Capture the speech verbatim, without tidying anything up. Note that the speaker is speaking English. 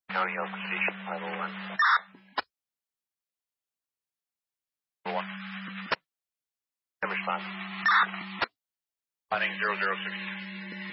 County Health Station five oh one. one. Response. Finding zero zero six.